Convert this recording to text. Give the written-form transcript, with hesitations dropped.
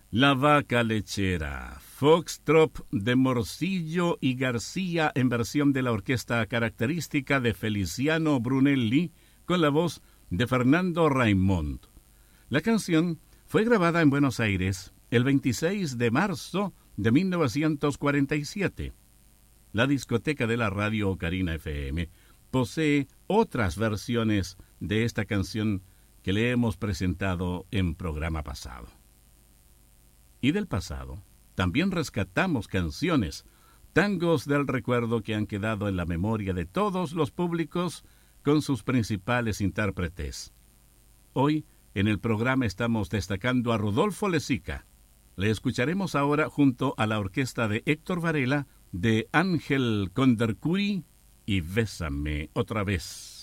La vaca lechera, Foxtrot de Morcillo y García en versión de la orquesta característica de Feliciano Brunelli con la voz de Fernando Raimond. La canción fue grabada en Buenos Aires el 26 de marzo de 1947. La discoteca de la radio Ocarina FM posee otras versiones de esta canción que le hemos presentado en programa pasado. Y del pasado, también rescatamos canciones, tangos del recuerdo que han quedado en la memoria de todos los públicos con sus principales intérpretes. Hoy, en el programa estamos destacando a Rodolfo Lezica. Le escucharemos ahora junto a la orquesta de Héctor Varela, de Ángel Condercuri y Bésame otra vez.